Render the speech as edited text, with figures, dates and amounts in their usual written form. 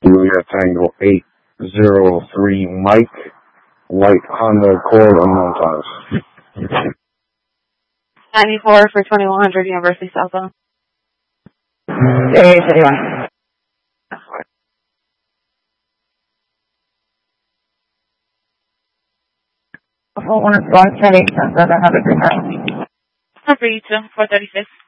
Julia Tango 803 Mike, white Honda Accord, unknown tires. 94 for 2100 University Southbound. Area 51. 178, 700. For you too, 436.